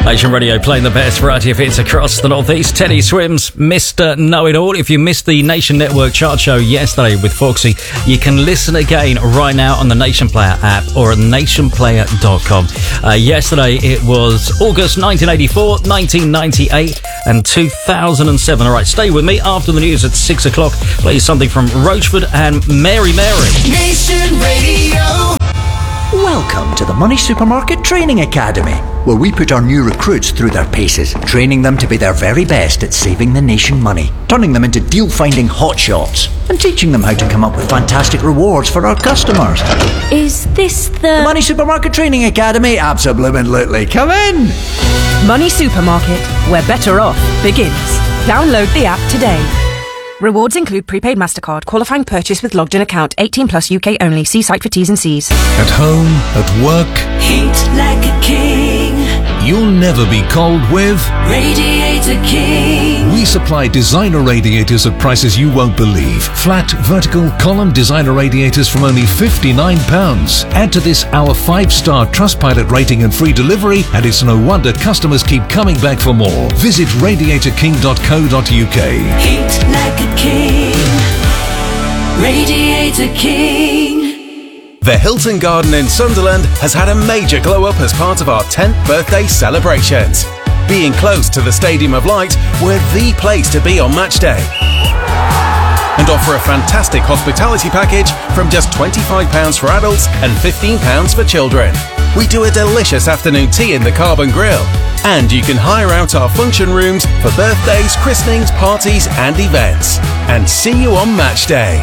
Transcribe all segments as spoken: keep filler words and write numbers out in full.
Nation Radio playing the best variety of hits across the Northeast. Teddy Swims, Mister Know-It-All. If you missed the Nation Network chart show yesterday with Foxy, you can listen again right now on the Nation Player app or at nation player dot com. Uh, yesterday it was August nineteen eighty-four, nineteen ninety-eight and two thousand seven. All right, stay with me after the news at six o'clock. Play something from Roachford and Mary Mary. Nation Radio. Welcome to the Money Supermarket Training Academy, where we put our new recruits through their paces, training them to be their very best at saving the nation money, turning them into deal-finding hotshots, and teaching them how to come up with fantastic rewards for our customers. Is this the... The Money Supermarket Training Academy? Absolutely. Come in! Money Supermarket, where better off begins. Download the app today. Rewards include prepaid MasterCard, qualifying purchase with logged-in account, eighteen plus U K only. See site for T's and C's. At home, at work, Heat like a king. You'll never be cold with Radiator King. We supply designer radiators at prices you won't believe. Flat, vertical, column designer radiators from only fifty-nine pounds. Add to this our five-star Trustpilot rating and free delivery, and it's no wonder customers keep coming back for more. Visit radiator king dot co dot U K. Heat like a king. Radiator King. The Hilton Garden in Sunderland has had a major glow-up as part of our tenth birthday celebrations. Being close to the Stadium of Light, we're the place to be on match day. And offer a fantastic hospitality package from just twenty-five pounds for adults and fifteen pounds for children. We do a delicious afternoon tea in the Carbon Grill. And you can hire out our function rooms for birthdays, christenings, parties and events. And see you on match day.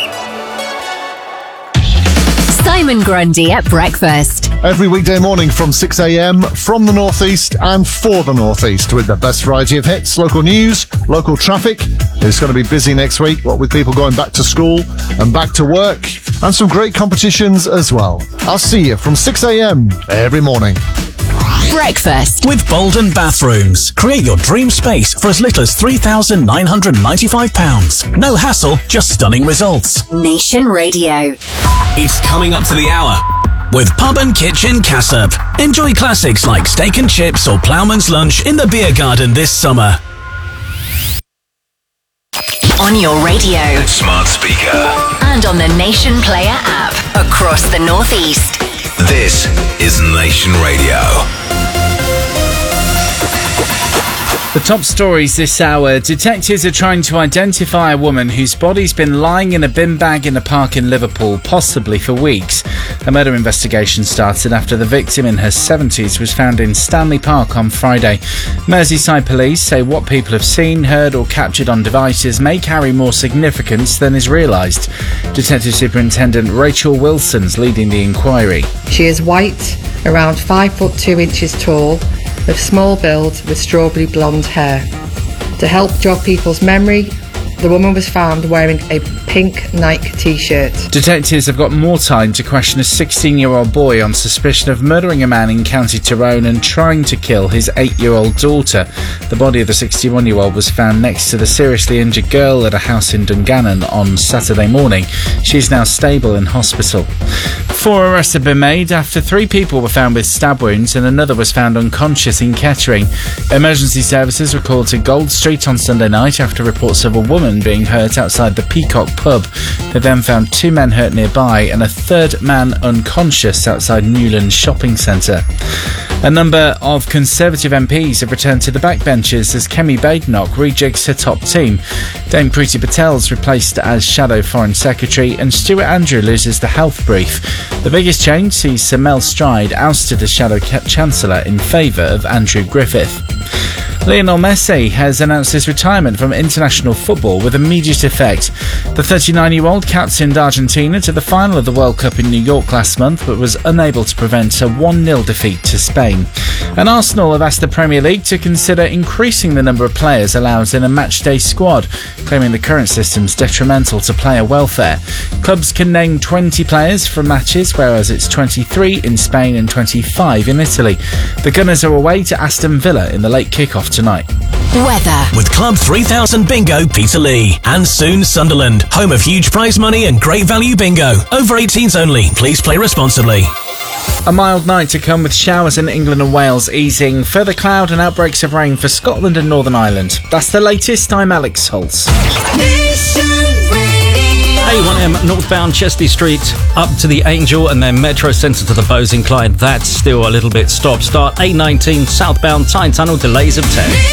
Simon Grundy at breakfast. Every weekday morning from six a.m. from the Northeast and for the Northeast with the best variety of hits, local news, local traffic. It's going to be busy next week, what with people going back to school and back to work, and some great competitions as well. I'll see you from six a.m. every morning. Breakfast with Bolden Bathrooms. Create your dream space for as little as three thousand nine hundred ninety-five pounds. No hassle, just stunning results. Nation Radio. It's coming up to the hour with Pub and Kitchen Cassop. Enjoy classics like steak and chips or ploughman's lunch in the beer garden this summer. On your radio, smart speaker, and on the Nation Player app across the Northeast. This is Nation Radio. The top stories this hour. Detectives are trying to identify a woman whose body's been lying in a bin bag in a park in Liverpool, possibly for weeks. A murder investigation started after the victim in her seventies was found in Stanley Park on Friday. Merseyside police say what people have seen, heard or captured on devices may carry more significance than is realised. Detective Superintendent Rachel Wilson's leading the inquiry. She is white, around five foot two inches tall, with small build with strawberry blonde hair. To help jog people's memory, the woman was found wearing a pink Nike t-shirt. Detectives have got more time to question a sixteen-year-old boy on suspicion of murdering a man in County Tyrone and trying to kill his eight-year-old daughter. The body of the sixty-one-year-old was found next to the seriously injured girl at a house in Dungannon on Saturday morning. She's now stable in hospital. Four arrests have been made after three people were found with stab wounds and another was found unconscious in Kettering. Emergency services were called to Gold Street on Sunday night after reports of a woman being hurt outside the Peacock pub. They then found two men hurt nearby and a third man unconscious outside Newlands shopping centre. A number of Conservative M Ps have returned to the backbenches as Kemi Badenoch rejigs her top team. Dame Priti Patel's replaced as Shadow Foreign Secretary and Stuart Andrew loses the health brief. The biggest change sees Sir Mel Stride ousted as Shadow Chancellor in favour of Andrew Griffith. Lionel Messi has announced his retirement from international football with immediate effect. The thirty-nine-year-old captained Argentina to the final of the World Cup in New York last month but was unable to prevent a one nil defeat to Spain. And Arsenal have asked the Premier League to consider increasing the number of players allowed in a matchday squad, claiming the current system's detrimental to player welfare. Clubs can name twenty players for matches, whereas it's twenty-three in Spain and twenty-five in Italy. The Gunners are away to Aston Villa in the late kick-off tonight. Weather. With Club three thousand Bingo Peterlee and soon Sunderland, home of huge prize money and great value bingo. Over eighteens only. Please play responsibly. A mild night to come with showers in England and Wales easing. Further cloud and outbreaks of rain for Scotland and Northern Ireland. That's the latest. I'm Alex Holtz. A one M northbound Chesney Street up to the Angel and then Metro Centre to the Bowes Incline. That's still a little bit stop-start. A nineteen southbound Tyne Tunnel delays of ten.